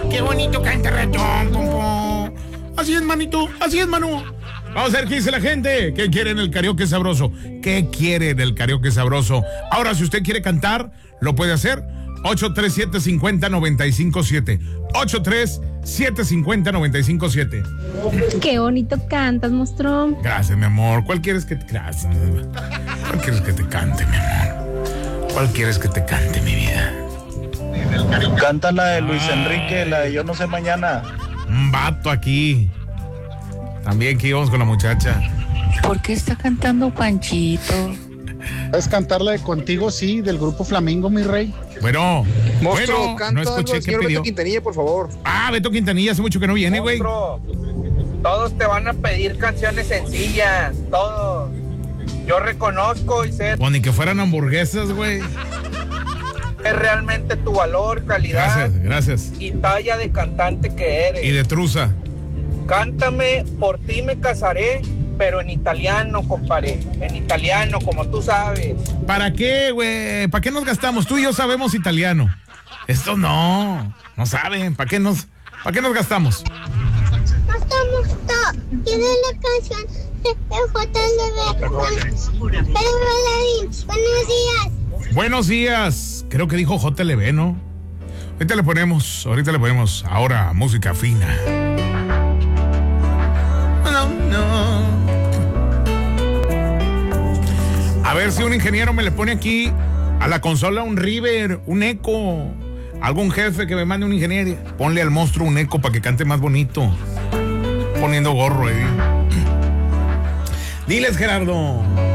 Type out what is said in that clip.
Qué bonito canta ratón, compo. Así es, manito, así es, Manu. Vamos a ver qué dice la gente. ¿Qué quiere en el karaoke sabroso? ¿Qué quiere del karaoke sabroso? Ahora, si usted quiere cantar, lo puede hacer. 837-50-957. 837-50-957. Qué bonito cantas, monstruo. Gracias, mi amor. ¿Cuál quieres que te... Gracias. ¿Cuál quieres que te cante, mi amor? ¿Cuál quieres que te cante, mi vida? Canta la de Luis Enrique, la de Yo no sé mañana. Un vato aquí. También que íbamos con la muchacha. ¿Por qué está cantando Panchito? ¿Puedes cantar la de Contigo, sí, del grupo Flamingo, mi rey? Bueno, Monstruo, bueno, no escuché qué pidió. Beto Quintanilla, por favor. Ah, Beto Quintanilla, hace mucho que no viene, güey. Todos te van a pedir canciones sencillas, todos. Yo reconozco y sé Pues ni que fueran hamburguesas, güey. es realmente tu valor, calidad Gracias. y talla de cantante que eres. Y de truza. Cántame, por ti me casaré, pero en italiano, compadre. En italiano, como tú sabes. ¿Para qué, güey? ¿Para qué nos gastamos? Tú y yo sabemos italiano. Esto no saben. ¿Para qué nos gastamos? Tiene la canción de JLB. Buenos días. Buenos días. Creo que dijo JLB, ¿no? Ahorita le ponemos. Ahora, música fina. No. A ver si un ingeniero me le pone aquí a la consola un River, un eco. Algún jefe que me mande un ingeniero. Ponle al monstruo un eco para que cante más bonito. Poniendo gorro ahí. Diles, Gerardo.